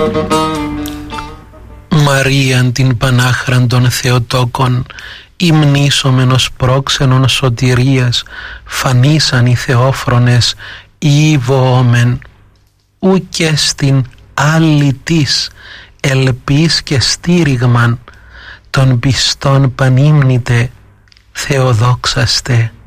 Μαρίαν την Πανάχραν των Θεοτόκων, υμνήσομενος πρόξενον σωτηρίας, φανίσαν οι θεόφρονες ήβοομεν, ουκε στην άλλη της ελπίς και στήριγμαν, των πιστών πανύμνητε, Θεοδόξαστε.